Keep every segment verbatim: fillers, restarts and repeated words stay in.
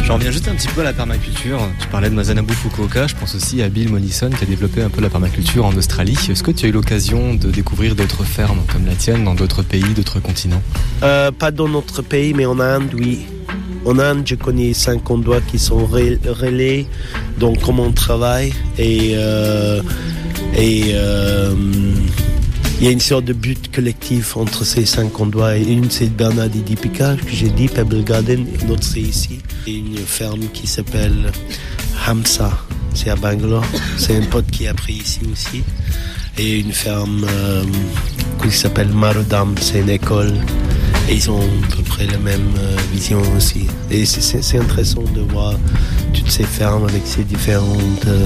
J'en reviens juste un petit peu à la permaculture. Tu parlais de Masanabu Fukuoka, je pense aussi à Bill Mollison qui a développé un peu la permaculture en Australie. Est-ce que tu as eu l'occasion de découvrir d'autres fermes comme la tienne dans d'autres pays, d'autres continents ? euh, Pas dans notre pays, mais en Inde, oui. En Inde, je connais cinq endroits qui sont relais, donc comment on travaille. Et euh, et euh, il y a une sorte de but collectif entre ces cinq endroits. Une, c'est Bernardi Pica, que j'ai dit, Pebble Garden, et l'autre, c'est ici. Et une ferme qui s'appelle Hamsa, c'est à Bangalore. C'est un pote qui a pris ici aussi. Et une ferme euh, qui s'appelle Marudam, c'est une école. Et ils ont à peu près la même euh, vision aussi. Et c'est, c'est, c'est intéressant de voir toutes ces fermes avec ces différents euh,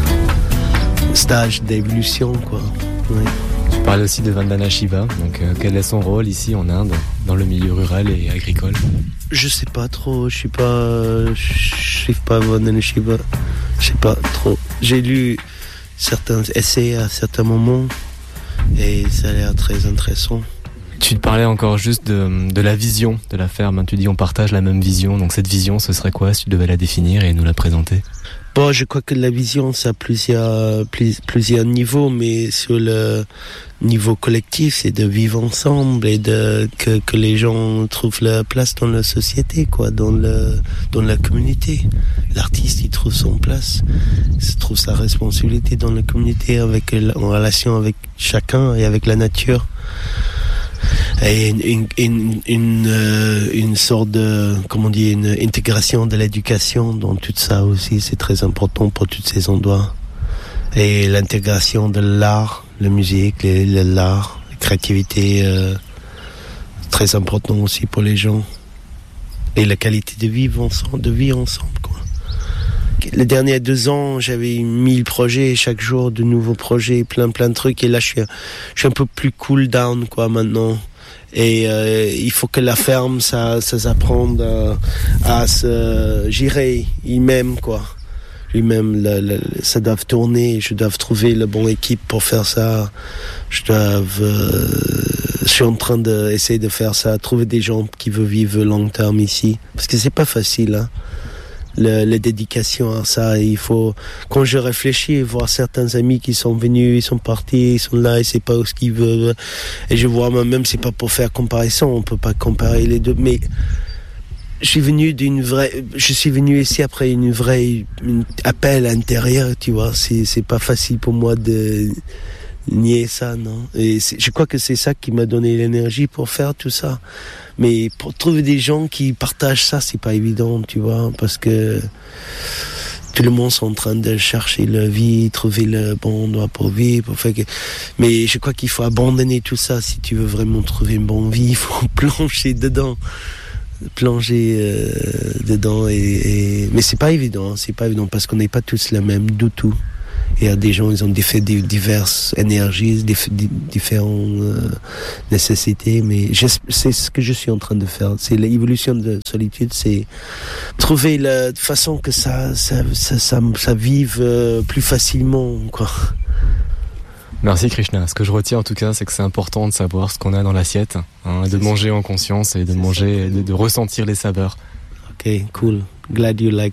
stages d'évolution, quoi. Oui. Tu parlais aussi de Vandana Shiva, donc euh, quel est son rôle ici en Inde, dans le milieu rural et agricole ? Je sais pas trop, je suis pas, euh, je suis pas Vandana Shiva, je sais pas trop. J'ai lu certains essais à certains moments et ça a l'air très intéressant. Tu te parlais encore juste de, de la vision de la ferme. Tu dis on partage la même vision. Donc cette vision, ce serait quoi si tu devais la définir et nous la présenter ? Bon, je crois que la vision, ça a plusieurs, plus, plusieurs niveaux, mais sur le niveau collectif, c'est de vivre ensemble et de que, que les gens trouvent leur place dans la société, quoi, dans le dans la communauté. L'artiste, il trouve son place, il trouve sa responsabilité dans la communauté, avec en relation avec chacun et avec la nature. Et une, une, une, une, euh, une sorte de, comment on dit, une intégration de l'éducation dans tout ça aussi, c'est très important pour tous ces endroits. Et l'intégration de l'art, la musique, les, l'art, la créativité, euh, très important aussi pour les gens. Et la qualité de vivre ensemble, de vivre ensemble, quoi. Les derniers deux ans, j'avais mille projets, chaque jour de nouveaux projets, plein plein de trucs. Et là, je suis, je suis un peu plus cool down, quoi, maintenant. Et euh, il faut que la ferme, ça, ça s'apprenne à, à se gérer lui-même, quoi. Lui-même, le, le, ça doit tourner. Je dois trouver la bonne équipe pour faire ça. Je dois, euh, je suis en train d'essayer de faire ça, trouver des gens qui veulent vivre long terme ici, parce que c'est pas facile, hein. Le, la dédication à ça, il faut, quand je réfléchis, voir certains amis qui sont venus, ils sont partis, ils sont là, ils savent pas où ce qu'ils veulent, et je vois moi-même, c'est pas pour faire comparaison, on peut pas comparer les deux, mais je suis venu d'une vraie, je suis venu ici après une vraie, une appel intérieur, tu vois, c'est, c'est pas facile pour moi de nier ça, non, et c'est, je crois que c'est ça qui m'a donné l'énergie pour faire tout ça. Mais pour trouver des gens qui partagent ça, c'est pas évident, tu vois, parce que tout le monde est en train de chercher la vie, trouver le bon endroit pour vivre. Pour faire que... Mais je crois qu'il faut abandonner tout ça si tu veux vraiment trouver une bonne vie. Il faut plonger dedans, plonger euh, dedans. Et, et... Mais c'est pas évident, c'est pas évident parce qu'on n'est pas tous les mêmes du tout. Il y a des gens, ils ont des fait diverses énergies, des, des différentes euh, nécessités, mais je, c'est ce que je suis en train de faire. C'est l'évolution de solitude, c'est trouver la façon que ça, ça, ça, ça, ça vive euh, plus facilement, quoi. Merci Krishna. Ce que je retiens en tout cas, c'est que c'est important de savoir ce qu'on a dans l'assiette, hein, de manger en conscience et de c'est manger, ça. de, de ressentir les saveurs. Ok, cool. Glad you like.